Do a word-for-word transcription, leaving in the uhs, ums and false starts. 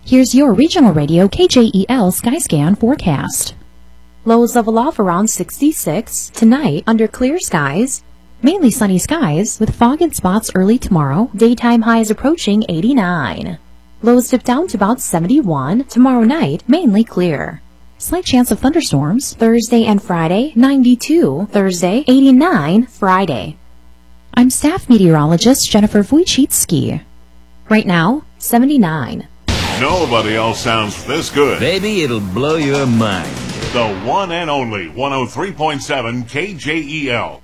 Here's your regional radio K J E L Skyscan forecast. Lows level off around sixty-six. Tonight, under clear skies. Mainly sunny skies, with fog in spots early tomorrow. Daytime highs approaching eighty-nine. Lows dip down to about seventy-one. Tomorrow night, mainly clear. Slight chance of thunderstorms. Thursday and Friday, ninety-two. Thursday, eighty-nine. Friday. I'm staff meteorologist Jennifer Wojcicki. Right now, seventy-nine. Nobody else sounds this good. Baby, it'll blow your mind. The one and only one oh three point seven K J E L.